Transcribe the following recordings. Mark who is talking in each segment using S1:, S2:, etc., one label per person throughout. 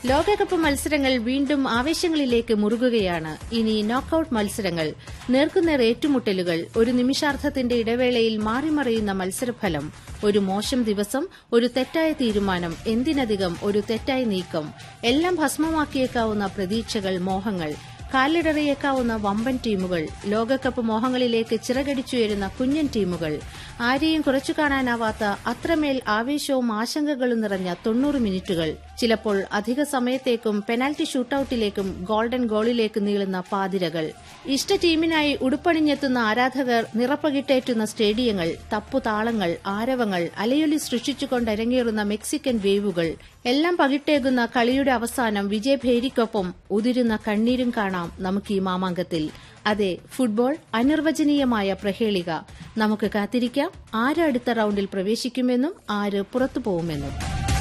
S1: ലോകകപ്പ് മത്സരങ്ങൾ വീണ്ടും ആവേശങ്ങളിലേക്ക് മുറുകുകയാണ്. ഇനി നോക്കൌട്ട് മത്സരങ്ങൾ, നേർക്കുനേർ ഏറ്റുമുട്ടലുകൾ, ഒരു നിമിഷാർദ്ധത്തിന്റെ ഇടവേളയിൽ മാറിമറിയുന്ന മത്സരഫലം, ഒരു മോശം ദിവസം, ഒരു തെറ്റായ തീരുമാനം, എന്തിനധികം ഒരു തെറ്റായ നീക്കം, എല്ലാം ഭസ്മമാക്കിയേക്കാവുന്ന പ്രതീക്ഷകൾ, മോഹങ്ങൾ, കാലിടറിയേക്കാവുന്ന വമ്പൻ ടീമുകൾ, ലോകകപ്പ് മോഹങ്ങളിലേക്ക് ചിറകടിച്ചുയരുന്ന കുഞ്ഞൻ ടീമുകൾ, ആരെയും കുറച്ചു കാണാനാവാത്ത അത്രമേൽ ആവേശവും ആശങ്കകളും നിറഞ്ഞ 90 മിനിറ്റുകൾ, ചിലപ്പോൾ അധിക സമയത്തേക്കും പെനാൽറ്റി ഷൂട്ടൌട്ടിലേക്കും ഗോൾഡൻ ഗോളിലേക്ക് നീളുന്ന പാതിരകൾ, ഇഷ്ട ടീമിനായി ഉടുപ്പണിഞ്ഞെത്തുന്ന ആരാധകർ, നിറപ്പകിട്ടേറ്റുന്ന സ്റ്റേഡിയങ്ങൾ, തപ്പുതാളങ്ങൾ, ആരവങ്ങൾ, അലയൊലി സൃഷ്ടിച്ചുകൊണ്ടരങ്ങേറുന്ന മെക്സിക്കൻ വേവുകൾ, എല്ലാം പകിട്ടേകുന്ന കളിയുടെ അവസാനം വിജയഭേരിക്കൊപ്പം ഉതിരുന്ന കണ്ണീരും കാണാം നമുക്ക് ഈ മാമാങ്കത്തിൽ. അതെ, ഫുട്ബോൾ അനിർവചനീയമായ പ്രഹേളിക. നമുക്ക് കാത്തിരിക്കാം ആര് അടുത്ത റൌണ്ടിൽ പ്രവേശിക്കുമെന്നും ആര് പുറത്തു പോകുമെന്നും.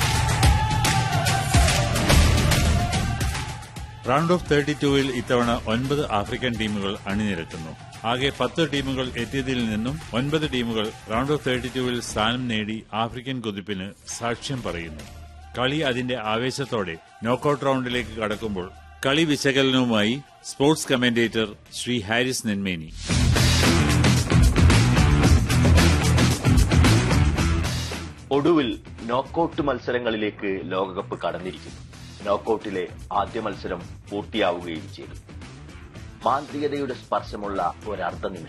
S2: റൌണ്ട് ഓഫ് 32-ൽ ഇത്തവണ 9 ആഫ്രിക്കൻ ടീമുകൾ അണിനിരക്കുന്നു. ആകെ 10 ടീമുകൾ എത്തിയതിൽ നിന്നും 9 ടീമുകൾ റൌണ്ട് ഓഫ് 32-ൽ സ്ഥാനം നേടി ആഫ്രിക്കൻ കുതിപ്പിന് സാക്ഷ്യം പറയുന്നു. കളി അതിന്റെ ആവേശത്തോടെ നോക്കൌട്ട് റൌണ്ടിലേക്ക് കടക്കുമ്പോൾ കളി വിശകലനവുമായി സ്പോർട്സ് കമന്റേറ്റർ ശ്രീ ഹാരിസ് നെന്മേനി.
S3: ഒടുവിൽ നോക്കൌട്ട് മത്സരങ്ങളിലേക്ക് ലോകകപ്പ് കടന്നിരിക്കുന്നു. നോക്കൌട്ടിലെ ആദ്യ മത്സരം പൂർത്തിയാവുകയും ചെയ്തു. മാന്ത്രികതയുടെ സ്പർശമുള്ള ഒരർദ്ധ നിമിഷം.